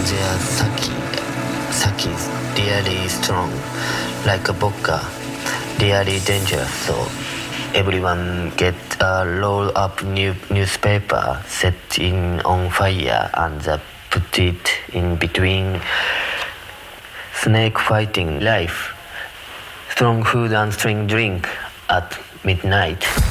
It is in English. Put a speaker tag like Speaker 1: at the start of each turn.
Speaker 1: their sake is really strong, like a vodka, really dangerous. So everyone get a roll up newspaper, set it on fire, and put it in between. Snake fighting life, strong food and strong drink at midnight.